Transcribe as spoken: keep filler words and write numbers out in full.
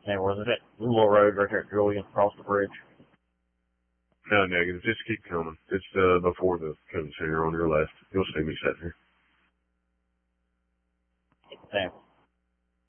And was it that little road right there at Julian across the bridge? No, negative. Just keep coming. It's uh, before the Code Center on your left. You'll see me sitting here. Thanks.